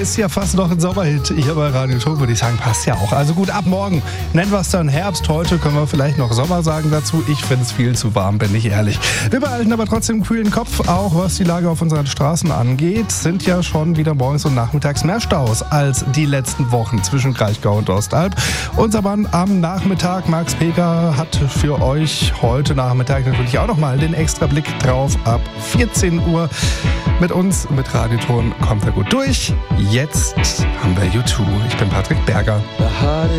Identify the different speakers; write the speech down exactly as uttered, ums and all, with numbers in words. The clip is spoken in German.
Speaker 1: ist ja fast noch ein Sommerhit. Hier bei Radio Ton würde ich sagen, passt ja auch. Also gut, ab morgen nennen wir es dann Herbst. Heute können wir vielleicht noch Sommer sagen dazu. Ich finde es viel zu warm, bin ich ehrlich. Wir behalten aber trotzdem einen kühlen Kopf, auch was die Lage auf unseren Straßen angeht. Sind ja schon wieder morgens und nachmittags mehr Staus als die letzten Wochen zwischen Kraichgau und Ostalb. Unser Mann am Nachmittag, Max Peger, hat für euch heute Nachmittag natürlich auch nochmal den extra Blick drauf. Ab vierzehn Uhr mit uns, mit Radioton kommt er gut durch. Jetzt haben wir U zwei. Ich bin Patrick Berger.